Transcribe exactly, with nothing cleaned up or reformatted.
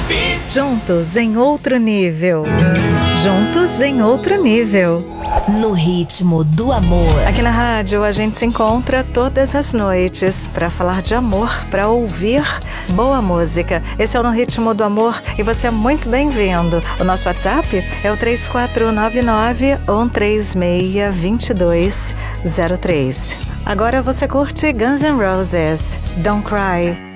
Juntos em outro nível. Juntos em outro nível. No ritmo do amor. Aqui na rádio a gente se encontra todas as noites para falar de amor, para ouvir boa música. Esse é o No Ritmo do Amor e você é muito bem-vindo. O nosso WhatsApp é o três quatro nove nove, um três seis, dois dois zero três. Agora você curte Guns N' Roses, Don't Cry.